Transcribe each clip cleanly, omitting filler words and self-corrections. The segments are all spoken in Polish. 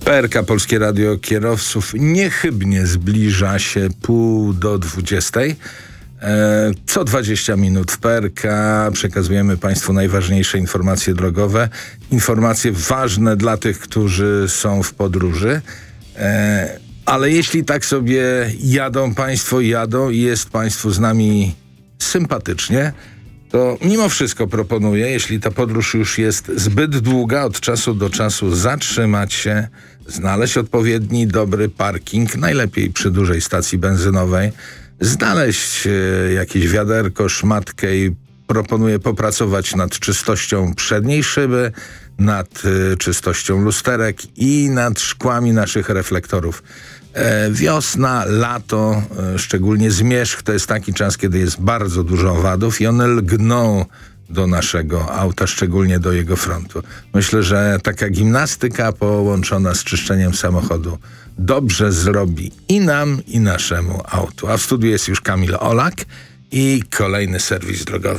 PRK, Polskie Radio Kierowców, niechybnie zbliża się 11:30. Co 20 minut w PRK przekazujemy Państwu najważniejsze informacje drogowe. Informacje ważne dla tych, którzy są w podróży. Ale jeśli tak sobie jadą i jest Państwu z nami sympatycznie, to mimo wszystko proponuję, jeśli ta podróż już jest zbyt długa, od czasu do czasu zatrzymać się, znaleźć odpowiedni, dobry parking, najlepiej przy dużej stacji benzynowej, znaleźć jakieś wiaderko, szmatkę i proponuję popracować nad czystością przedniej szyby, nad czystością lusterek i nad szkłami naszych reflektorów. Wiosna, lato, szczególnie zmierzch, to jest taki czas, kiedy jest bardzo dużo owadów i one lgną do naszego auta, szczególnie do jego frontu. Myślę, że taka gimnastyka połączona z czyszczeniem samochodu dobrze zrobi i nam, i naszemu autu. A w studiu jest już Kamil Olak i kolejny serwis drogowy.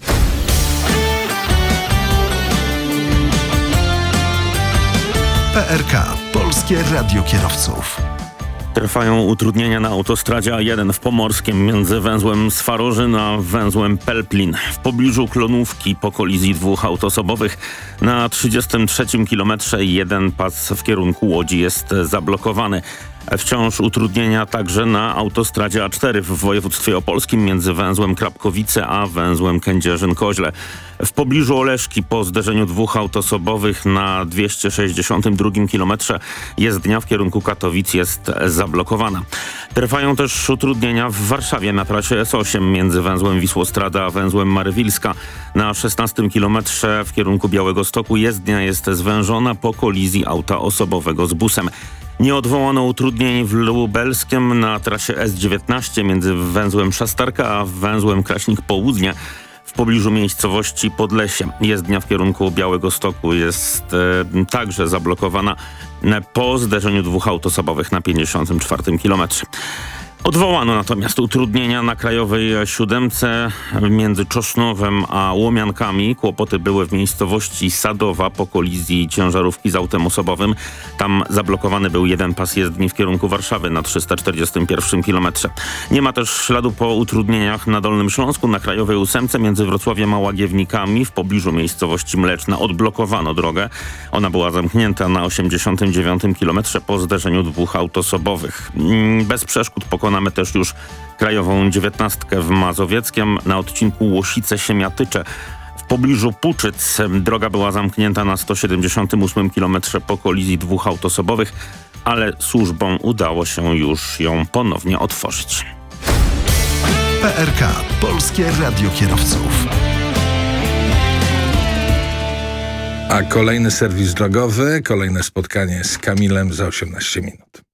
PRK, Polskie Radio Kierowców. Trwają utrudnienia na autostradzie A1 w Pomorskiem między węzłem Swarożyn a węzłem Pelplin. W pobliżu Klonówki po kolizji dwóch aut osobowych na 33 kilometrze jeden pas w kierunku Łodzi jest zablokowany. Wciąż utrudnienia także na autostradzie A4 w województwie opolskim między węzłem Krapkowice a węzłem Kędzierzyn-Koźle. W pobliżu Oleszki po zderzeniu dwóch aut osobowych na 262 kilometrze jezdnia w kierunku Katowic jest zablokowana. Trwają też utrudnienia w Warszawie na trasie S8 między węzłem Wisłostrada a węzłem Marywilska. Na 16 kilometrze w kierunku Białegostoku jezdnia jest zwężona po kolizji auta osobowego z busem. Nie odwołano utrudnień w Lubelskiem na trasie S19 między węzłem Szastarka a węzłem Kraśnik Południe w pobliżu miejscowości Podlesie. Jezdnia w kierunku Białegostoku jest także zablokowana po zderzeniu dwóch aut osobowych na 54 kilometrze. Odwołano natomiast utrudnienia na krajowej siódemce między Czosznowem a Łomiankami. Kłopoty były w miejscowości Sadowa po kolizji ciężarówki z autem osobowym. Tam zablokowany był jeden pas jezdni w kierunku Warszawy na 341 kilometrze. Nie ma też śladu po utrudnieniach na Dolnym Śląsku na krajowej ósemce między Wrocławiem a Łagiewnikami w pobliżu miejscowości Mleczna. Odblokowano drogę. Ona była zamknięta na 89 kilometrze po zderzeniu dwóch aut osobowych. Bez przeszkód pokonamy też już krajową 19 w Mazowieckiem na odcinku Łosice-Siemiatycze. W pobliżu Puczyc droga była zamknięta na 178 kilometrze po kolizji dwóch aut osobowych, ale służbom udało się już ją ponownie otworzyć. PRK, Polskie Radio Kierowców. A kolejny serwis drogowy, kolejne spotkanie z Kamilem za 18 minut.